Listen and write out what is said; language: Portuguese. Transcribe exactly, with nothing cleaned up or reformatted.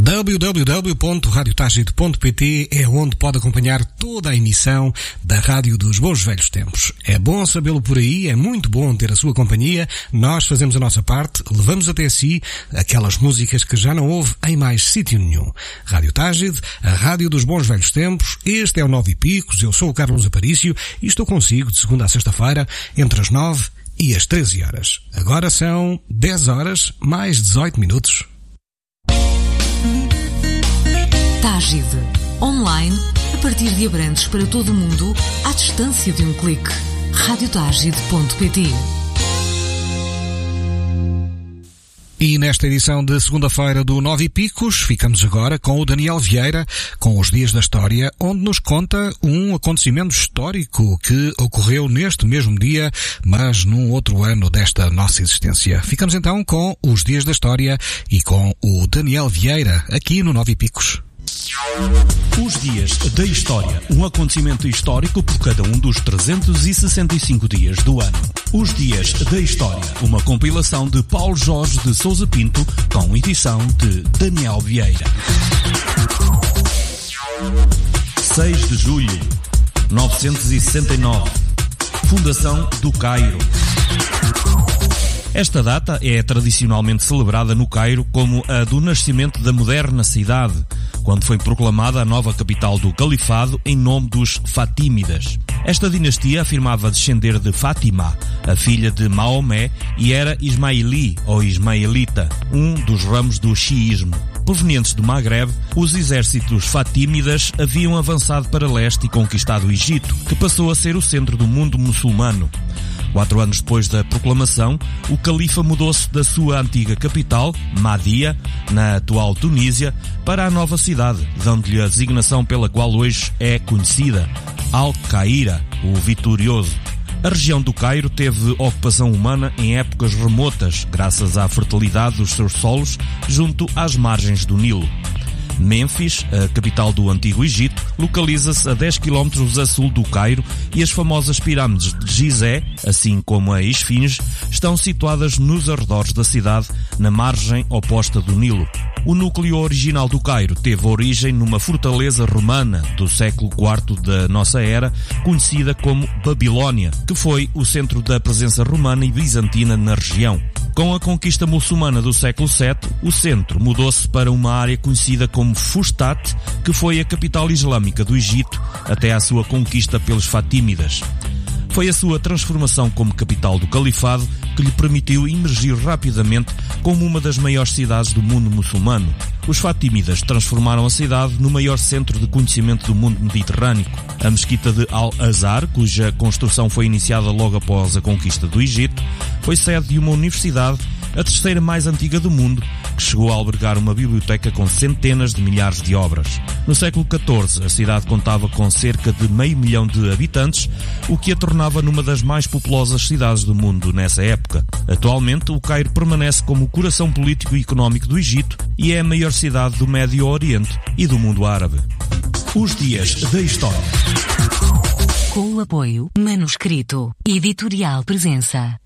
w w w ponto radio tágide ponto p t é onde pode acompanhar toda a emissão da Rádio dos Bons Velhos Tempos. É bom sabê-lo por aí, é muito bom ter a sua companhia. Nós fazemos a nossa parte, levamos até si aquelas músicas que já não houve em mais sítio nenhum. Rádio Tágide, a Rádio dos Bons Velhos Tempos. Este é o Nove e Picos, eu sou o Carlos Aparício e estou consigo de segunda a sexta-feira entre as nove e as treze horas. Agora são dez horas mais dezoito minutos. Tágide. Online, a partir de Abrantes para todo o mundo, à distância de um clique. radio tágide ponto p t. E nesta edição de segunda-feira do Nove e Picos, ficamos agora com o Daniel Vieira, com os Dias da História, onde nos conta um acontecimento histórico que ocorreu neste mesmo dia, mas num outro ano desta nossa existência. Ficamos então com os Dias da História e com o Daniel Vieira, aqui no Nove e Picos. Os Dias da História, um acontecimento histórico por cada um dos trezentos e sessenta e cinco dias do ano. Os Dias da História, uma compilação de Paulo Jorge de Sousa Pinto, com edição de Daniel Vieira. seis de julho, novecentos e sessenta e nove. Fundação do Cairo. Esta data é tradicionalmente celebrada no Cairo como a do nascimento da moderna cidade, quando foi proclamada a nova capital do Califado em nome dos Fatímidas. Esta dinastia afirmava descender de Fátima, a filha de Maomé, e era ismaili ou ismaelita, um dos ramos do xiismo. Provenientes do Magreb, os exércitos fatímidas haviam avançado para leste e conquistado o Egito, que passou a ser o centro do mundo muçulmano. Quatro anos depois da proclamação, o califa mudou-se da sua antiga capital, Mahdia, na atual Tunísia, para a nova cidade, dando-lhe a designação pela qual hoje é conhecida, Al-Qaira, o vitorioso. A região do Cairo teve ocupação humana em épocas remotas, graças à fertilidade dos seus solos junto às margens do Nilo. Mênfis, a capital do Antigo Egito, localiza-se a dez quilómetros a sul do Cairo e as famosas pirâmides de Gizé, assim como a Esfinge, estão situadas nos arredores da cidade, na margem oposta do Nilo. O núcleo original do Cairo teve origem numa fortaleza romana do século quarto da nossa era, conhecida como Babilónia, que foi o centro da presença romana e bizantina na região. Com a conquista muçulmana do século sete, o centro mudou-se para uma área conhecida como Fustat, que foi a capital islâmica do Egito até à sua conquista pelos Fatímidas. Foi a sua transformação como capital do califado que lhe permitiu emergir rapidamente como uma das maiores cidades do mundo muçulmano. Os Fatímidas transformaram a cidade no maior centro de conhecimento do mundo mediterrâneo. A mesquita de Al-Azhar, cuja construção foi iniciada logo após a conquista do Egito, foi sede de uma universidade, a terceira mais antiga do mundo, que chegou a albergar uma biblioteca com centenas de milhares de obras. No século catorze, a cidade contava com cerca de meio milhão de habitantes, o que a tornava numa das mais populosas cidades do mundo nessa época. Atualmente, o Cairo permanece como o coração político e económico do Egito e é a maior cidade do Médio Oriente e do mundo árabe. Os Dias da História. Com o apoio Manuscrito Editorial Presença.